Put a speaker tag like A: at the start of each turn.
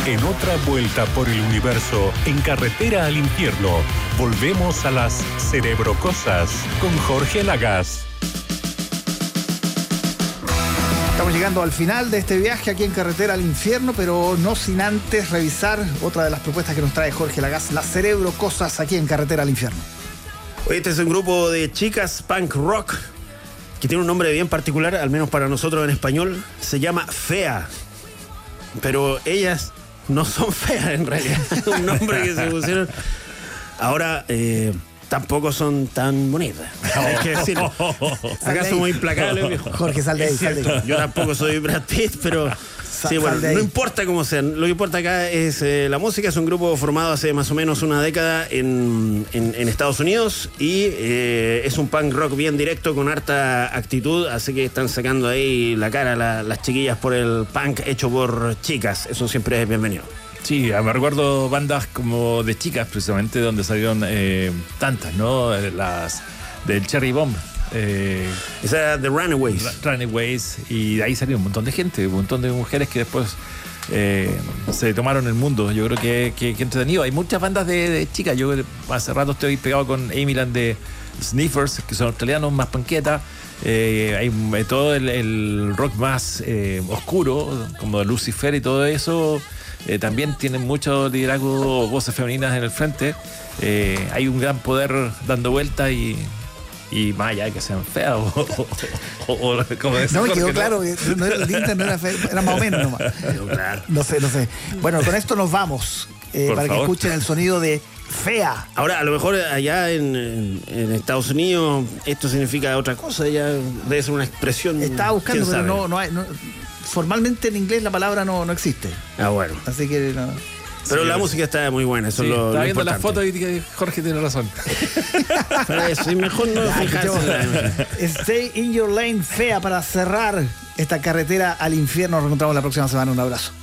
A: En otra vuelta por el universo, en carretera al infierno, volvemos a las cerebrocosas con Jorge Lagas.
B: Estamos llegando al final de este viaje aquí en Carretera al Infierno, pero no sin antes revisar otra de las propuestas que nos trae Jorge Lagas, las cerebrocosas aquí en Carretera al Infierno.
C: Hoy este es un grupo de chicas punk rock que tiene un nombre bien particular, al menos para nosotros en español. Se llama Fea, pero ellas no son feas en realidad. Es un nombre que se pusieron. Ahora tampoco son tan bonitas, hay que decirlo. Acá somos implacables, viejo.
B: Jorge, sal de ahí, sal de ahí.
C: Yo tampoco soy Brad Pitt, pero sí, bueno, no importa cómo sean. Lo que importa acá es la música. Es un grupo formado hace más o menos una década en Estados Unidos y es un punk rock bien directo con harta actitud, así que están sacando ahí la cara las chiquillas por el punk hecho por chicas. Eso siempre es bienvenido.
D: Sí, me recuerdo bandas como de chicas, precisamente, donde salieron tantas, ¿no? Las del Cherry Bomb.
C: Esa era The Runaways.
D: Runaways, y de ahí salió un montón de gente, un montón de mujeres que después se tomaron el mundo. Yo creo que entretenido. Hay muchas bandas de chicas. Yo hace rato estoy pegado con Amy Land de Sniffers, que son australianos, más panquetas. Hay todo el rock más oscuro, como de Lucifer y todo eso. También tienen mucho liderazgo, voces femeninas en el frente. Hay un gran poder dando vuelta y más allá de que sean feas o como decía.
B: No, me quedó claro que no era linda, no era fea, era más o menos nomás. No sé. Bueno, con esto nos vamos para que escuchen el sonido de Fea.
C: Ahora, a lo mejor allá en Estados Unidos esto significa otra cosa, ya debe ser una expresión.
B: Estaba buscando, pero no hay. Formalmente en inglés la palabra no existe.
C: Ah, bueno.
B: Así que no.
C: Pero
B: sí,
C: la música está muy buena, eso
D: sí,
C: es lo
D: estaba viendo
C: importante.
D: las fotos y Jorge tiene razón.
C: Para eso, y mejor no fijarse.
B: Stay in your lane, Fea, para cerrar esta carretera al infierno. Nos encontramos la próxima semana. Un abrazo.